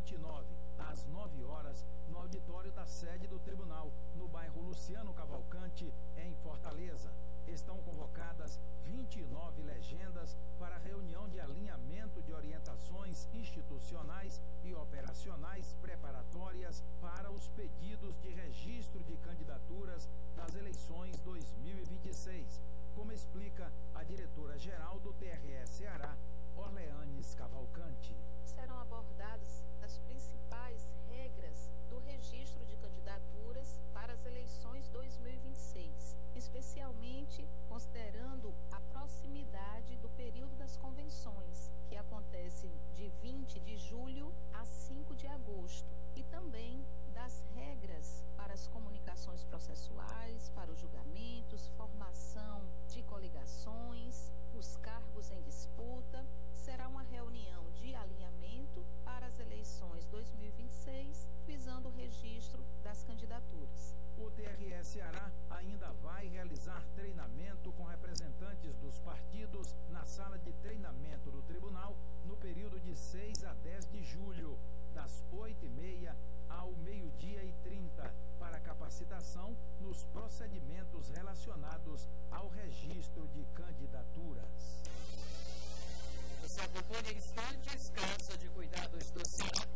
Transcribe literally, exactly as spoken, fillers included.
vinte e nove, às nove horas, no auditório da sede do tribunal, no bairro Luciano Cavalcante, em Fortaleza. Estão convocadas vinte e nove legendas para a reunião de alinhamento de orientações institucionais e operacionais preparatórias para os pedidos de registro de candidaturas das eleições dois mil e vinte e seis, como explica a diretora-geral do T R E Ceará, Orleanes Cavalcante. Serão abordadas as principais regras do registro de candidaturas para as eleições dois mil e vinte e seis, especialmente considerando a proximidade do período das convenções, que acontece de vinte de julho a cinco de agosto, e também das regras para as comunicações processuais, para os julgamentos, formação de coligações, os cargos em disputa. Será uma reunião de alinhamento para as eleições dois mil e vinte e seis, visando o registro das candidaturas. O T R E Ceará ainda vai realizar treinamento com representantes dos partidos na sala de treinamento do tribunal no período de seis a dez de julho, das oito e meia ao meio-dia e trinta, para capacitação nos procedimentos relacionados ao registro de candidaturas. Você acompanha instantes, Casa de Cuidados do Ceará.